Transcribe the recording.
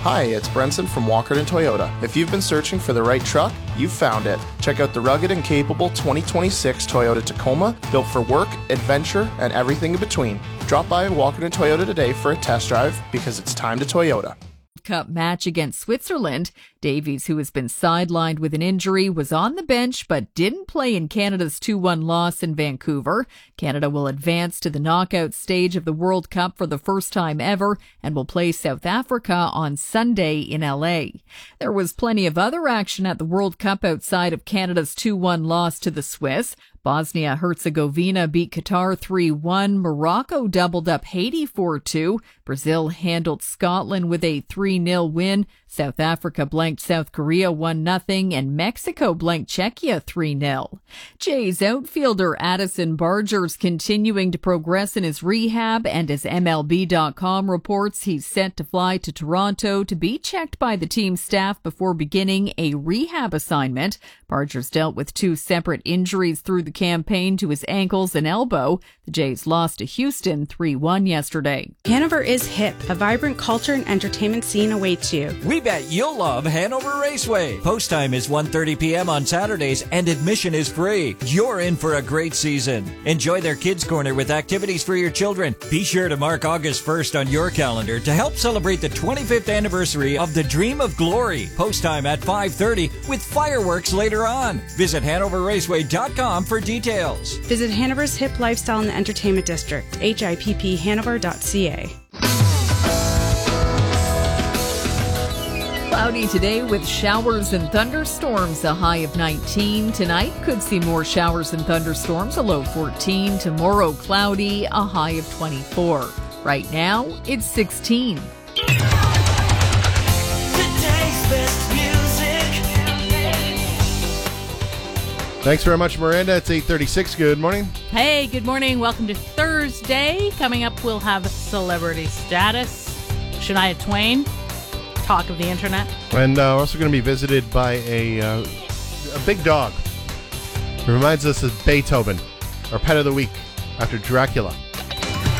Hi, it's Brenson from Walkerton Toyota. If you've been searching for the right truck, you've found it. Check out the rugged and capable 2026 Toyota Tacoma, built for work, adventure, and everything in between. Drop by Walkerton Toyota today for a test drive because it's time to Toyota. Cup match against Switzerland. Davies, who has been sidelined with an injury, was on the bench but didn't play in Canada's 2-1 loss in Vancouver. Canada will advance to the knockout stage of the World Cup for the first time ever and will play South Africa on Sunday in LA. There was plenty of other action at the World Cup outside of Canada's 2-1 loss to the Swiss. Bosnia-Herzegovina beat Qatar 3-1. Morocco doubled up Haiti 4-2. Brazil handled Scotland with a 3-0 win. South Africa blanked South Korea 1-0, and Mexico blanked Czechia 3-0. Jays outfielder Addison Barger's continuing to progress in his rehab, and as MLB.com reports, he's set to fly to Toronto to be checked by the team staff before beginning a rehab assignment. Barger's dealt with 2 separate injuries through the campaign to his ankles and elbow. The Jays lost to Houston 3-1 yesterday. Hanover is hip. A vibrant culture and entertainment scene awaits you. We bet you'll love Hanover Raceway. Post time is 1:30 p.m. on Saturdays and admission is free. You're in for a great season. Enjoy their Kids Corner with activities for your children. Be sure to mark August 1st on your calendar to help celebrate the 25th anniversary of the Dream of Glory. Post time at 5:30 with fireworks later on. Visit HanoverRaceway.com for details. Visit Hanover's Hip Lifestyle in the Entertainment District, HIPPHanover.ca. Cloudy today with showers and thunderstorms, a high of 19. Tonight could see more showers and thunderstorms, a low 14. Tomorrow cloudy, a high of 24. Right now, it's 16. Thanks very much, Miranda. It's 8:36. Good morning. Hey, good morning. Welcome to Thursday. Coming up, we'll have celebrity status. Shania Twain, talk of the internet. And we're also going to be visited by a big dog. It reminds us of Beethoven, our pet of the week, after Dracula.